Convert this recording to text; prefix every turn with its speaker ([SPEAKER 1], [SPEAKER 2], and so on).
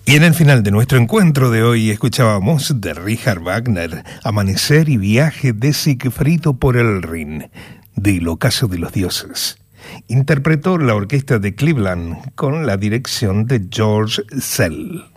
[SPEAKER 1] Y en el final de nuestro encuentro de hoy escuchábamos de Richard Wagner Amanecer y viaje de Sigfrido por el Rin, del Ocaso de los Dioses. Interpretó la orquesta de Cleveland con la dirección de George Szell.